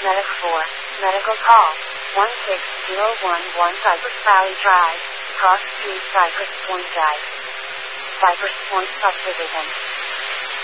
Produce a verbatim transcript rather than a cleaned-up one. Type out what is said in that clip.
Medic four, medical call, one six zero one one Cypress Valley Drive, Cross Street, Cypress Point, Drive. Cypress Point Subdivision.